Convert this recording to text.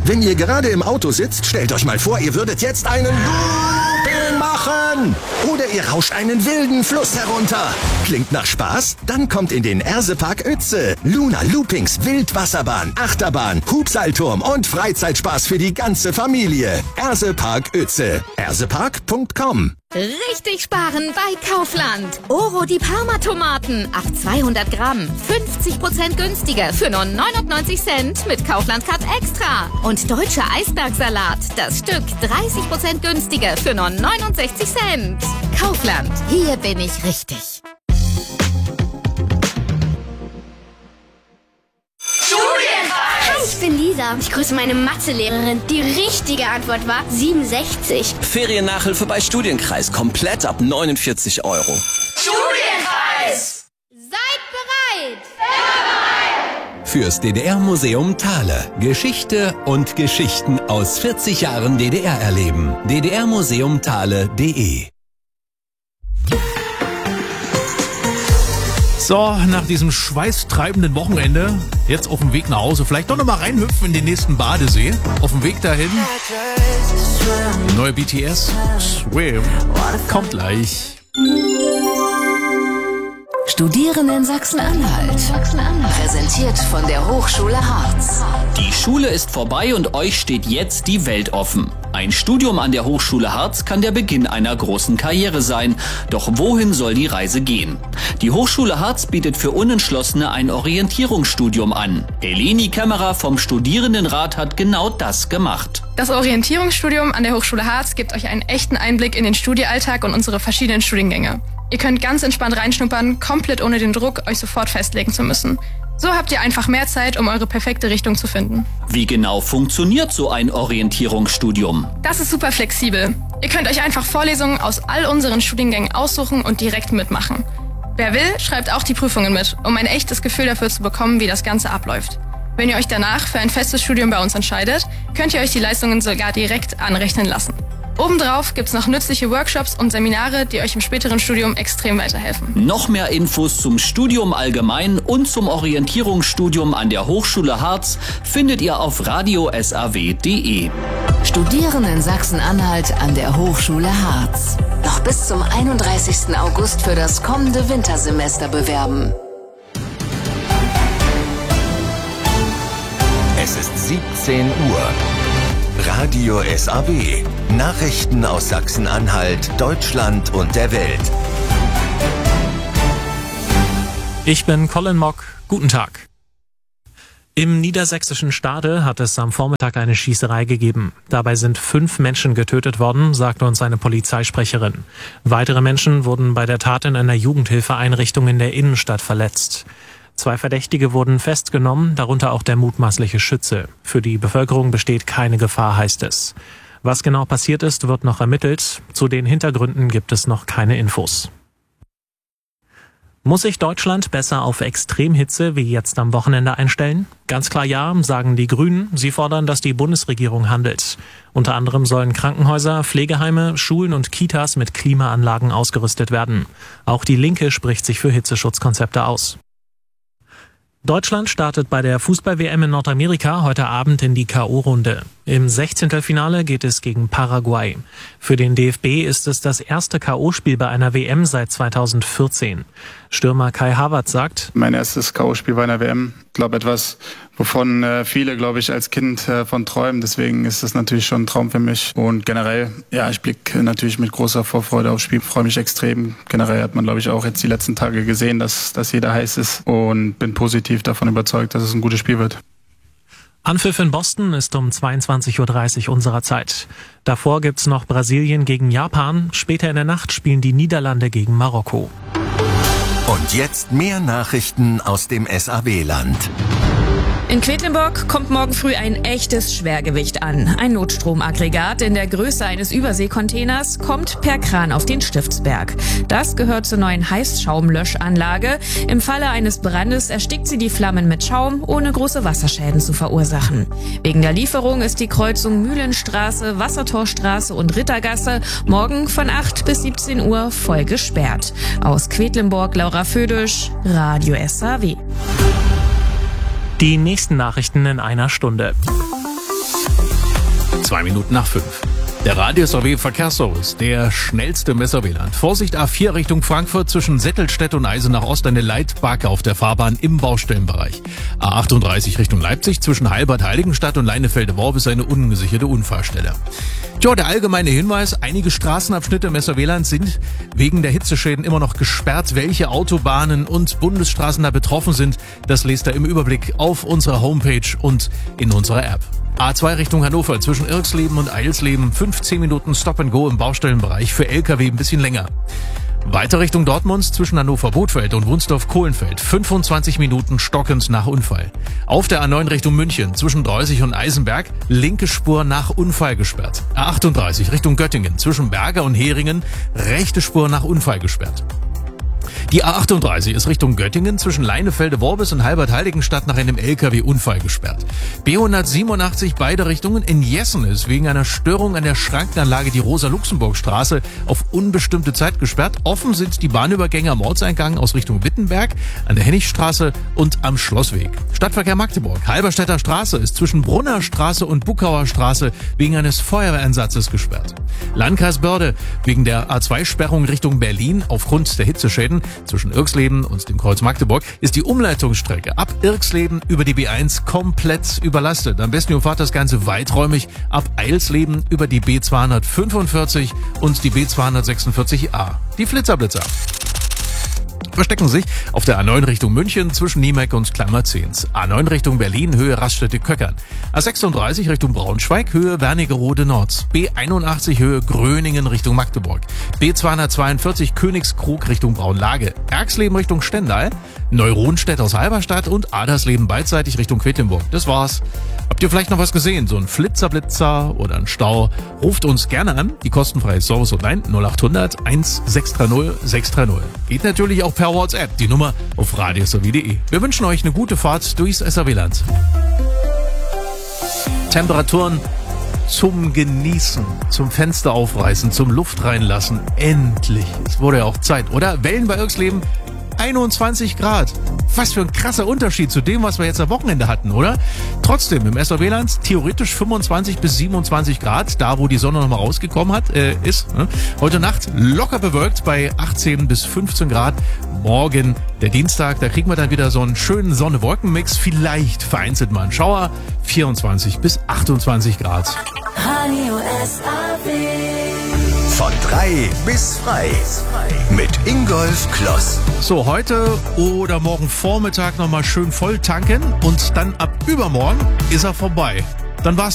Wenn ihr gerade im Auto sitzt, stellt euch mal vor, ihr würdet jetzt einen Looping machen. Oder ihr rauscht einen wilden Fluss herunter. Klingt nach Spaß? Dann kommt in den Ersepark Uetze. Luna Loopings, Wildwasserbahn, Achterbahn, Hubseilturm und Freizeitspaß für die ganze Familie. Ersepark Uetze. ersepark.com. Richtig sparen bei Kaufland. Oro die Parma-Tomaten auf 200 Gramm. 50% günstiger für nur 99 Cent mit Kaufland Cut Extra. Und deutscher Eisbergsalat. Das Stück 30% günstiger für nur 69 Cent. Kaufland. Hier bin ich richtig. Ich bin Lisa. Ich grüße meine Mathelehrerin. Die richtige Antwort war 67. Feriennachhilfe bei Studienkreis. Komplett ab 49 €. Studienkreis! Seid bereit! Fürs DDR-Museum Thale. Geschichte und Geschichten aus 40 Jahren DDR erleben. ddrmuseumthale.de. So, nach diesem schweißtreibenden Wochenende, jetzt auf dem Weg nach Hause, vielleicht doch nochmal reinhüpfen in den nächsten Badesee. Auf dem Weg dahin, die neue BTS, Swim, kommt gleich. Studieren in Sachsen-Anhalt. Präsentiert von der Hochschule Harz. Die Schule ist vorbei und euch steht jetzt die Welt offen. Ein Studium an der Hochschule Harz kann der Beginn einer großen Karriere sein. Doch wohin soll die Reise gehen? Die Hochschule Harz bietet für Unentschlossene ein Orientierungsstudium an. Eleni Kämmerer vom Studierendenrat hat genau das gemacht. Das Orientierungsstudium an der Hochschule Harz gibt euch einen echten Einblick in den Studiealltag und unsere verschiedenen Studiengänge. Ihr könnt ganz entspannt reinschnuppern, komplett ohne den Druck, euch sofort festlegen zu müssen. So habt ihr einfach mehr Zeit, um eure perfekte Richtung zu finden. Wie genau funktioniert so ein Orientierungsstudium? Das ist super flexibel. Ihr könnt euch einfach Vorlesungen aus all unseren Studiengängen aussuchen und direkt mitmachen. Wer will, schreibt auch die Prüfungen mit, um ein echtes Gefühl dafür zu bekommen, wie das Ganze abläuft. Wenn ihr euch danach für ein festes Studium bei uns entscheidet, könnt ihr euch die Leistungen sogar direkt anrechnen lassen. Obendrauf gibt's noch nützliche Workshops und Seminare, die euch im späteren Studium extrem weiterhelfen. Noch mehr Infos zum Studium allgemein und zum Orientierungsstudium an der Hochschule Harz findet ihr auf radiosaw.de. Studieren in Sachsen-Anhalt an der Hochschule Harz. Noch bis zum 31. August für das kommende Wintersemester bewerben. Es ist 17 Uhr. Radio SAW. Nachrichten aus Sachsen-Anhalt, Deutschland und der Welt. Ich bin Colin Mock. Guten Tag. Im niedersächsischen Stade hat es am Vormittag eine Schießerei gegeben. Dabei sind 5 Menschen getötet worden, sagte uns eine Polizeisprecherin. Weitere Menschen wurden bei der Tat in einer Jugendhilfeeinrichtung in der Innenstadt verletzt. 2 Verdächtige wurden festgenommen, darunter auch der mutmaßliche Schütze. Für die Bevölkerung besteht keine Gefahr, heißt es. Was genau passiert ist, wird noch ermittelt. Zu den Hintergründen gibt es noch keine Infos. Muss sich Deutschland besser auf Extremhitze wie jetzt am Wochenende einstellen? Ganz klar ja, sagen die Grünen. Sie fordern, dass die Bundesregierung handelt. Unter anderem sollen Krankenhäuser, Pflegeheime, Schulen und Kitas mit Klimaanlagen ausgerüstet werden. Auch die Linke spricht sich für Hitzeschutzkonzepte aus. Deutschland startet bei der Fußball-WM in Nordamerika heute Abend in die K.O.-Runde. Im 16. Finale geht es gegen Paraguay. Für den DFB ist es das erste K.O.-Spiel bei einer WM seit 2014. Stürmer Kai Havertz sagt: Mein erstes K.O.-Spiel bei einer WM. Ich glaube, etwas, wovon viele, glaube ich, als Kind von träumen. Deswegen ist das natürlich schon ein Traum für mich. Und generell, ja, ich blicke natürlich mit großer Vorfreude aufs Spiel. Freue mich extrem. Generell hat man, glaube ich, auch jetzt die letzten Tage gesehen, dass jeder heiß ist. Und bin positiv davon überzeugt, dass es ein gutes Spiel wird. Anpfiff in Boston ist um 22:30 Uhr unserer Zeit. Davor gibt's noch Brasilien gegen Japan. Später in der Nacht spielen die Niederlande gegen Marokko. Und jetzt mehr Nachrichten aus dem SAW-Land. In Quedlinburg kommt morgen früh ein echtes Schwergewicht an. Ein Notstromaggregat in der Größe eines Überseekontainers kommt per Kran auf den Stiftsberg. Das gehört zur neuen Heißschaumlöschanlage. Im Falle eines Brandes erstickt sie die Flammen mit Schaum, ohne große Wasserschäden zu verursachen. Wegen der Lieferung ist die Kreuzung Mühlenstraße, Wassertorstraße und Rittergasse morgen von 8 bis 17 Uhr voll gesperrt. Aus Quedlinburg, Laura Födisch, Radio SAW. Die nächsten Nachrichten in einer Stunde. 5:02. Der Radius AW Verkehrsservice, der schnellste im SRW-Land. Vorsicht A4 Richtung Frankfurt zwischen Settelstedt und Eisenach Ost eine Leitbacke auf der Fahrbahn im Baustellenbereich. A38 Richtung Leipzig zwischen Heilbad-Heiligenstadt und Leinefelde-Worb eine ungesicherte Unfallstelle. Tja, der allgemeine Hinweis, einige Straßenabschnitte im SRW-Land sind wegen der Hitzeschäden immer noch gesperrt. Welche Autobahnen und Bundesstraßen da betroffen sind, das lest ihr im Überblick auf unserer Homepage und in unserer App. A2 Richtung Hannover zwischen Irxleben und Eilsleben 15 Minuten Stop and Go im Baustellenbereich, für LKW ein bisschen länger. Weiter Richtung Dortmund zwischen Hannover-Bothfeld und Wunsdorf-Kohlenfeld 25 Minuten stockend nach Unfall. Auf der A9 Richtung München zwischen Dreusig und Eisenberg linke Spur nach Unfall gesperrt. A38 Richtung Göttingen zwischen Berger und Heringen rechte Spur nach Unfall gesperrt. Die A38 ist Richtung Göttingen zwischen Leinefelde-Worbis und Heilbad-Heiligenstadt nach einem LKW-Unfall gesperrt. B187 beide Richtungen in Jessen ist wegen einer Störung an der Schrankenanlage die Rosa-Luxemburg-Straße auf unbestimmte Zeit gesperrt. Offen sind die Bahnübergänge am Ortseingang aus Richtung Wittenberg, an der Hennichstraße und am Schlossweg. Stadtverkehr Magdeburg. Halberstädter Straße ist zwischen Brunner Straße und Buckauer Straße wegen eines Feuerwehreinsatzes gesperrt. Landkreis Börde wegen der A2-Sperrung Richtung Berlin aufgrund der Hitzeschäden zwischen Irxleben und dem Kreuz Magdeburg ist die Umleitungsstrecke ab Irxleben über die B1 komplett überlastet. Am besten umfahrt das Ganze weiträumig ab Eilsleben über die B245 und die B246a. Die Flitzerblitzer verstecken sich auf der A9 Richtung München zwischen Niemeck und Klammerzehns. A9 Richtung Berlin, Höhe Raststätte-Köckern. A36 Richtung Braunschweig, Höhe Wernigerode Nord. B81 Höhe Gröningen Richtung Magdeburg. B242 Königskrug Richtung Braunlage. Erxleben Richtung Stendal. Neuronstedt aus Halberstadt und Adersleben beidseitig Richtung Quedlinburg. Das war's. Habt ihr vielleicht noch was gesehen? So ein Flitzerblitzer oder ein Stau? Ruft uns gerne an. Die kostenfreie Service Hotline 0800 1630 630. Geht natürlich auch per WhatsApp. Die Nummer auf radiosrw.de. Wir wünschen euch eine gute Fahrt durchs SRW-Land. Temperaturen zum Genießen, zum Fenster aufreißen, zum Luft reinlassen. Endlich. Es wurde ja auch Zeit, oder? Wellen bei Irxleben 21 Grad. Was für ein krasser Unterschied zu dem, was wir jetzt am Wochenende hatten, oder? Trotzdem, im SRW-Land theoretisch 25 bis 27 Grad, da wo die Sonne nochmal rausgekommen ist. Heute Nacht locker bewölkt bei 18 bis 15 Grad. Morgen, der Dienstag, da kriegen wir dann wieder so einen schönen Sonne-Wolken-Mix. Vielleicht vereinzelt mal ein Schauer. 24 bis 28 Grad. Radio SRW. Von 3 bis frei. Mit Ingolf Kloss. So, heute oder morgen Vormittag nochmal schön voll tanken und dann ab übermorgen ist er vorbei. Dann war's